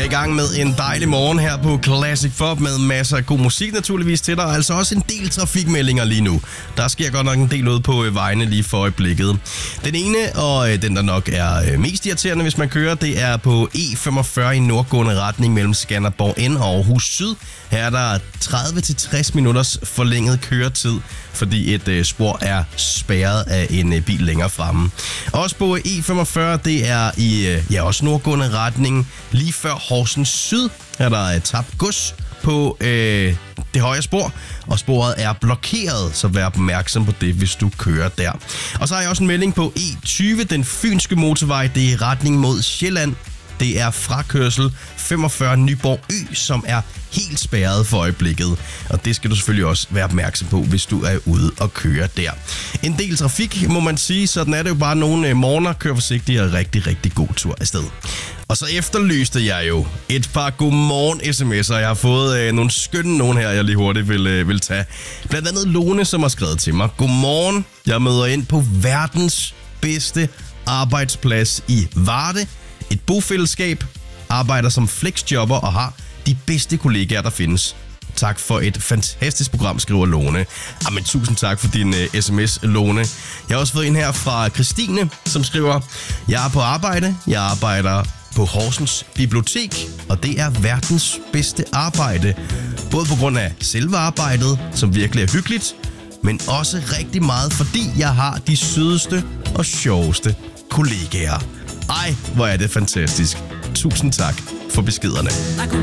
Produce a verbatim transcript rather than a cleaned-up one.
gang med en dejlig morgen her på Classic Pop med masser af god musik naturligvis til dig. Altså også en del trafikmeldinger lige nu. Der sker godt nok en del ud på vejene lige for øjeblikket. Den ene, og den der nok er mest irriterende, hvis man kører, det er på E femogfyrre i nordgående retning mellem Skanderborg N og Aarhus Syd. Her er der tredive til tres minutters forlænget køretid, fordi et øh, spor er spærret af en øh, bil længere fremme. Også på E femogfyrre, det er i øh, ja, også nordgående retning, lige før Horsens Syd, er der øh, tabt gods på øh, det højre spor, og sporet er blokeret, så vær opmærksom på det, hvis du kører der. Og så har jeg også en melding på E tyve, den fynske motorvej, det er i retning mod Sjælland. Det er frakørsel femogfyrre Nyborg Ø, som er helt spærret for øjeblikket. Og det skal du selvfølgelig også være opmærksom på, hvis du er ude og køre der. En del trafik, må man sige. Sådan er det jo bare nogle morgener. Kør forsigtigt og rigtig, rigtig god tur afsted. Og så efterlyste jeg jo et par godmorgen sms'er. Jeg har fået øh, nogle skønne nogen her, jeg lige hurtigt vil, øh, vil tage. Blandt andet Lone, som har skrevet til mig. Godmorgen, jeg møder ind på verdens bedste arbejdsplads i Varde. Et bofællesskab, arbejder som flexjobber og har de bedste kollegaer, der findes. Tak for et fantastisk program, skriver Lone. Jamen, tusind tak for din uh, sms, Lone. Jeg har også fået en her fra Christine, som skriver: Jeg er på arbejde. Jeg arbejder på Horsens Bibliotek, og det er verdens bedste arbejde. Både på grund af selve arbejdet, som virkelig er hyggeligt, men også rigtig meget, fordi jeg har de sødeste og sjoveste kollegaer. Ej, hvor er det fantastisk. Tusind tak for beskederne.